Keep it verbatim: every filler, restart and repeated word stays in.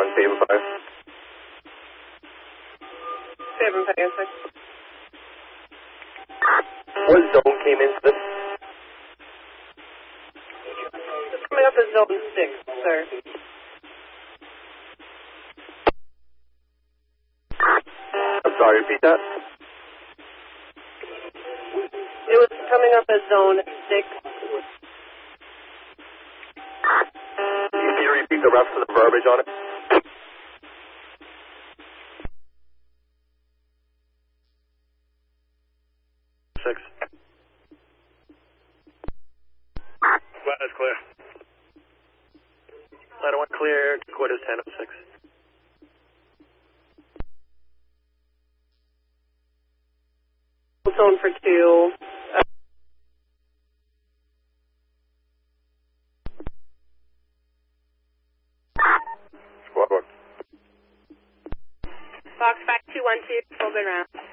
on Faven five. Faven five, six. What zone came into this? It's coming up as zone six, sir. I'm sorry, repeat that? It was coming up as zone six. Can you repeat the rest of the verbiage on it? Six. Flat is clear. Ladder one clear, quarters ten oh six. Zone for two. Uh, Squad one. Fox five two one two, full good round.